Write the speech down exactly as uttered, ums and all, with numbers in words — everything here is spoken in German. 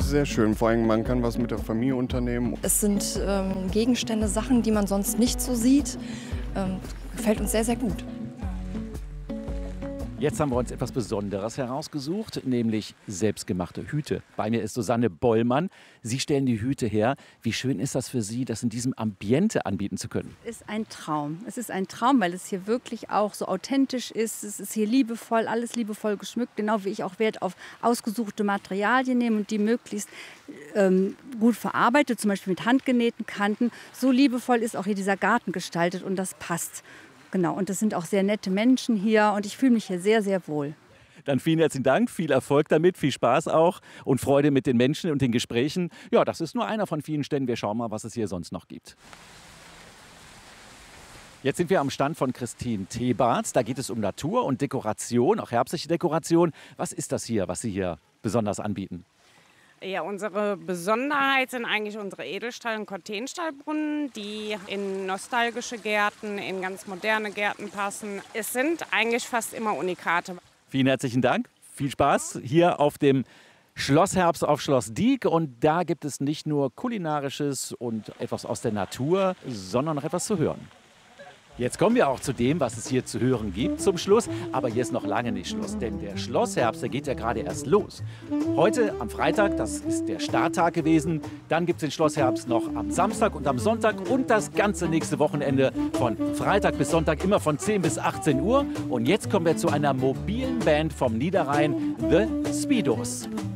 ist sehr schön. Vor allem, man kann was mit der Familie unternehmen. Es sind ähm, Gegenstände, Sachen, die man sonst nicht so sieht. Ähm, gefällt uns sehr, sehr gut. Jetzt haben wir uns etwas Besonderes herausgesucht, nämlich selbstgemachte Hüte. Bei mir ist Susanne Bollmann. Sie stellen die Hüte her. Wie schön ist das für Sie, das in diesem Ambiente anbieten zu können? Es ist ein Traum. Es ist ein Traum, weil es hier wirklich auch so authentisch ist. Es ist hier liebevoll, alles liebevoll geschmückt. Genau wie ich auch Wert auf ausgesuchte Materialien nehme und die möglichst ähm, gut verarbeitet, zum Beispiel mit handgenähten Kanten. So liebevoll ist auch hier dieser Garten gestaltet und das passt. Genau, und das sind auch sehr nette Menschen hier und ich fühle mich hier sehr, sehr wohl. Dann vielen herzlichen Dank, viel Erfolg damit, viel Spaß auch und Freude mit den Menschen und den Gesprächen. Ja, das ist nur einer von vielen Ständen. Wir schauen mal, was es hier sonst noch gibt. Jetzt sind wir am Stand von Christine Thebarts. Da geht es um Natur und Dekoration, auch herbstliche Dekoration. Was ist das hier, was Sie hier besonders anbieten? Ja, unsere Besonderheit sind eigentlich unsere Edelstahl- und Cortenstallbrunnen, die in nostalgische Gärten, in ganz moderne Gärten passen. Es sind eigentlich fast immer Unikate. Vielen herzlichen Dank, viel Spaß hier auf dem Schlossherbst auf Schloss Dieck. Und da gibt es nicht nur Kulinarisches und etwas aus der Natur, sondern noch etwas zu hören. Jetzt kommen wir auch zu dem, was es hier zu hören gibt zum Schluss. Aber hier ist noch lange nicht Schluss, denn der Schlossherbst, der geht ja gerade erst los. Heute am Freitag, das ist der Starttag gewesen. Dann gibt es den Schlossherbst noch am Samstag und am Sonntag und das ganze nächste Wochenende von Freitag bis Sonntag immer von zehn bis achtzehn Uhr. Und jetzt kommen wir zu einer mobilen Band vom Niederrhein, The Speedos.